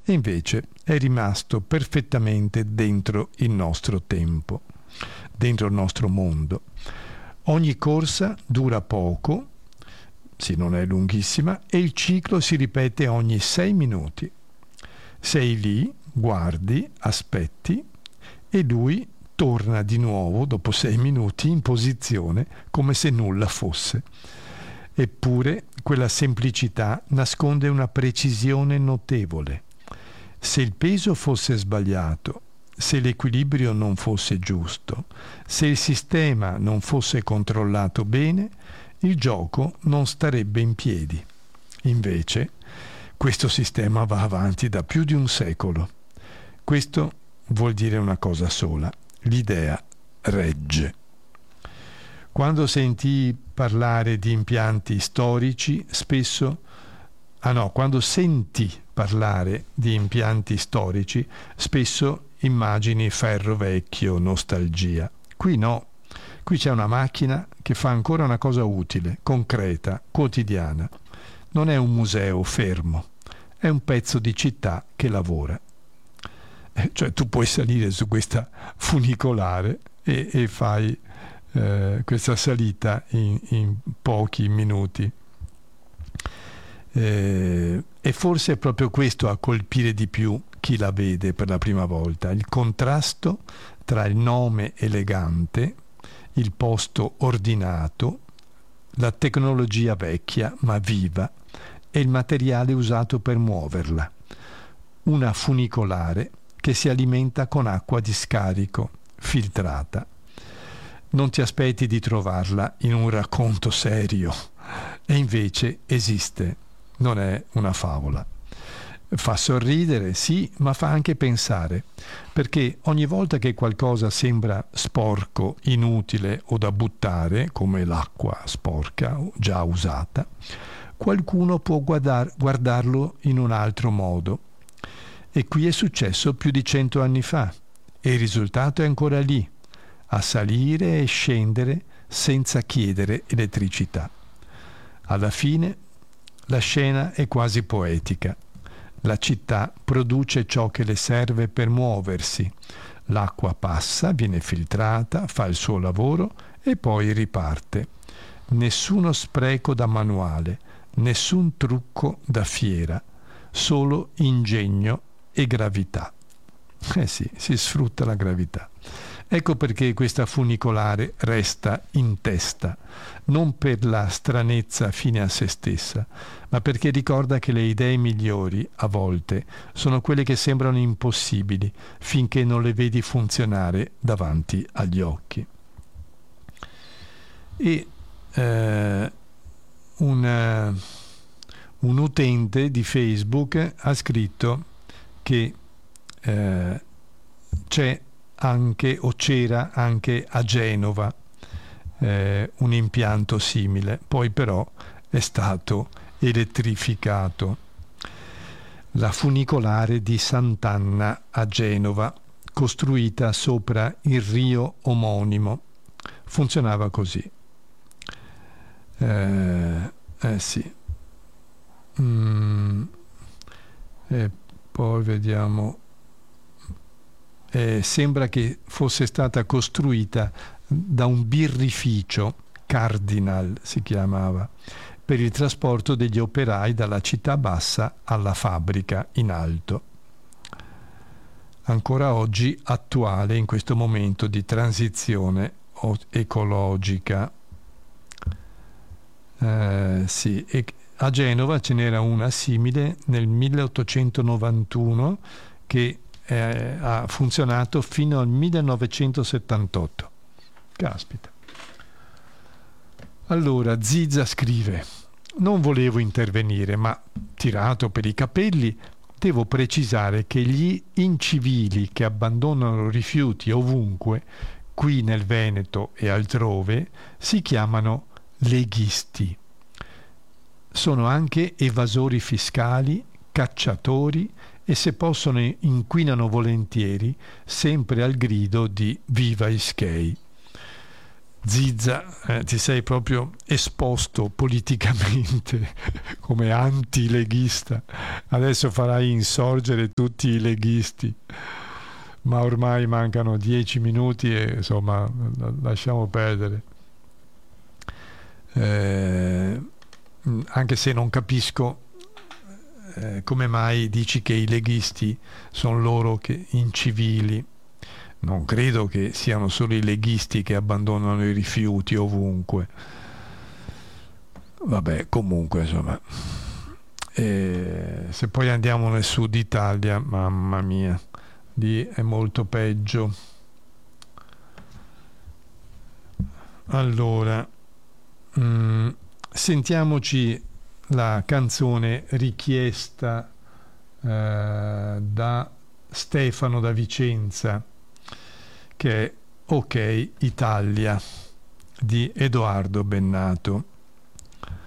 e invece è rimasto perfettamente dentro il nostro tempo, dentro il nostro mondo. Ogni corsa dura poco, sì, non è lunghissima, e il ciclo si ripete ogni 6 minuti. Sei lì, guardi, aspetti e lui torna di nuovo dopo 6 minuti in posizione come se nulla fosse. Eppure quella semplicità nasconde una precisione notevole. Se il peso fosse sbagliato, se l'equilibrio non fosse giusto, se il sistema non fosse controllato bene, il gioco non starebbe in piedi. Invece, questo sistema va avanti da più di un secolo. Questo vuol dire una cosa sola: l'idea regge. Quando senti parlare di impianti storici, quando senti parlare di impianti storici, spesso immagini ferro vecchio, nostalgia. Qui no, qui c'è una macchina che fa ancora una cosa utile, concreta, quotidiana. Non è un museo fermo, è un pezzo di città che lavora. Cioè tu puoi salire su questa funicolare e fai questa salita in pochi minuti. E forse è proprio questo a colpire di più chi la vede per la prima volta: il contrasto tra il nome elegante, il posto ordinato, la tecnologia vecchia ma viva e il materiale usato per muoverla. Una funicolare che si alimenta con acqua di scarico, filtrata. Non ti aspetti di trovarla in un racconto serio, e invece esiste, non è una favola. Fa sorridere, sì, ma fa anche pensare, perché ogni volta che qualcosa sembra sporco, inutile o da buttare, come l'acqua sporca o già usata, qualcuno può guardarlo in un altro modo. E qui è successo più di 100 anni fa, e il risultato è ancora lì, a salire e scendere senza chiedere elettricità. Alla fine la scena è quasi poetica. La città produce ciò che le serve per muoversi. L'acqua passa, viene filtrata, fa il suo lavoro e poi riparte. Nessuno spreco da manuale, nessun trucco da fiera, solo ingegno e gravità. Sì, si sfrutta la gravità. Ecco perché questa funicolare resta in testa, non per la stranezza fine a se stessa, ma perché ricorda che le idee migliori, a volte, sono quelle che sembrano impossibili finché non le vedi funzionare davanti agli occhi. E un utente di Facebook ha scritto che c'era anche a Genova un impianto simile, poi però è stato elettrificato. La funicolare di Sant'Anna a Genova, costruita sopra il rio omonimo, funzionava così. Sì. E poi vediamo. Sembra che fosse stata costruita da un birrificio, Cardinal si chiamava, per il trasporto degli operai dalla città bassa alla fabbrica in alto. Ancora oggi attuale in questo momento di transizione ecologica. Sì, e a Genova ce n'era una simile nel 1891 che ha funzionato fino al 1978. Caspita. Allora Ziza scrive: non volevo intervenire, ma tirato per i capelli devo precisare che gli incivili che abbandonano rifiuti ovunque, qui nel Veneto e altrove, si chiamano leghisti. Sono anche evasori fiscali, cacciatori e, se possono, inquinano volentieri, sempre al grido di Viva Ischei. Zizza, ti sei proprio esposto politicamente come antileghista. Adesso farai insorgere tutti i leghisti, ma ormai mancano 10 minuti e insomma lasciamo perdere. Anche se non capisco come mai dici che i leghisti sono loro che incivili. Non credo che siano solo i leghisti che abbandonano i rifiuti ovunque. Vabbè, comunque, insomma. Se poi andiamo nel sud Italia, mamma mia, lì è molto peggio. Allora, sentiamoci la canzone richiesta da Stefano da Vicenza, che è Ok Italia di Edoardo Bennato.